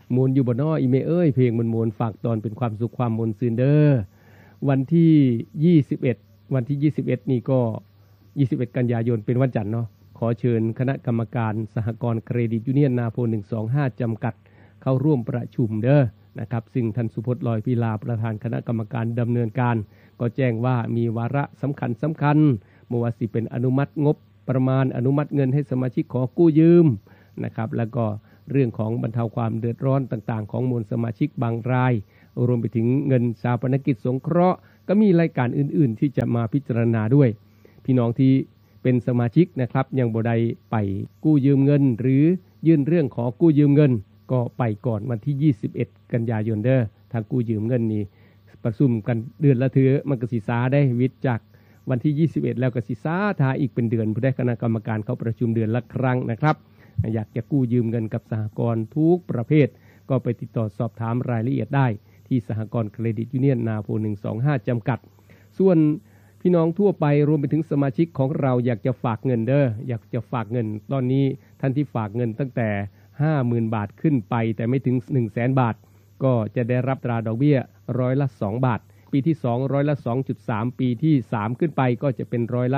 มวนอยู่บ่น้ออีเมเอ้ยเพลงมันมวนฝากตอนเป็นความสุขความมนต์ซื่นเด้อวันที่21วันที่21นี่ก็21กันยายนเป็นวันจันทร์เนาะขอเชิญคณะกรรมการสหกรณ์เครดิตยูเนียนนาโพ125จำกัดเข้าร่วมประชุมเด้อนะครับซึ่งท่านสุพจน์ลอยพิลาประธานคณะกรรมการดำเนินการก็แจ้งว่ามีวาระสำคัญบ่ว่าสิเป็นอนุมัติงบประมาณอนุมัติเงินให้สมาชิกขอกู้ยืมนะครับแล้วก็เรื่องของบรรเทาความเดือดร้อนต่างๆของมวลสมาชิกบางรายรวมไปถึงเงินชาปนกิจสงเคราะห์ก็มีรายการอื่นๆที่จะมาพิจารณาด้วยพี่น้องที่เป็นสมาชิกนะครับยังบ่ได้ไปกู้ยืมเงินหรือยื่นเรื่องขอกู้ยืมเงินก็ไปก่อนวันที่21กันยายนเด้อทางกู้ยืมเงินนี่ประชุมกันเดือนละเทื่อมันก็สิสาได้วิทย์จากวันที่21แล้วก็สิสาทาอีกเป็นเดือนผู้ได้คณะกรรมการเขาประชุมเดือนละครั้งนะครับอยากจะกู้ยืมเงินกับสหกรณ์ทุกประเภทก็ไปติดต่อสอบถามรายละเอียดได้ที่สหกรณ์เครดิตยูเนียนนาโพ125จำกัดส่วนพี่น้องทั่วไปรวมไปถึงสมาชิกของเราอยากจะฝากเงินเด้ออยากจะฝากเงินตอนนี้ท่านที่ฝากเงินตั้งแต่ 50,000 บาทขึ้นไปแต่ไม่ถึง 100,000 บาทก็จะได้รับตราดอกเบี้ยร้อยละ2บาทปีที่2ร้อยละ 2.3 ปีที่3ขึ้นไปก็จะเป็นร้อยละ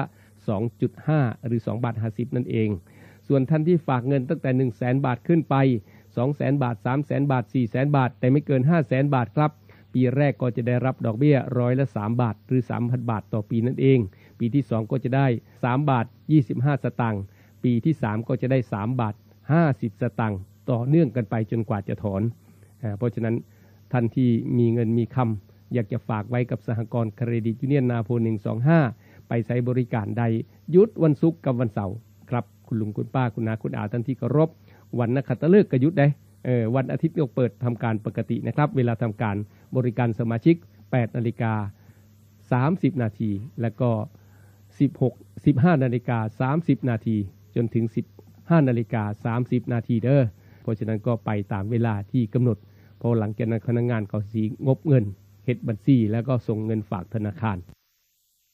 2.5 หรือ2.50 บาทนั่นเองส่วนท่านที่ฝากเงินตั้งแต่ 100,000 บาทขึ้นไป 200,000 บาท 300,000 บาท 400,000 บาทแต่ไม่เกิน 500,000 บาทครับปีแรกก็จะได้รับดอกเบี้ยร้อยละ3บาทหรือ 3,000 บาทต่อปีนั่นเองปีที่2ก็จะได้3บาท25สตางค์ปีที่3ก็จะได้3บาท50สตางค์ต่อเนื่องกันไปจนกว่าจะถอนเพราะฉะนั้นท่านที่มีเงินมีคำอยากจะฝากไว้กับสหกรณ์เครดิตยูเนียนนาโพ125ไปใช้บริการใดหยุดวันศุกร์กับวันเสาร์ครับคุณลุงคุณป้าคุณน้าคุณอาท่านที่เคารพวันนักขัตฤกษ์ก็หยุดได้วันอาทิตย์ก็เปิดทำการปกตินะครับเวลาทำการบริการสมาชิก 8:30 นาทีแล้วก็15:30 นาทีจนถึง 15:30 นาทีเด้อเพราะฉะนั้นก็ไปตามเวลาที่กำหนดพอหลังจากนั้นพนักงานเขาสิงบเงินเฮ็ดบัญชีแล้วก็ส่งเงินฝากธนาคาร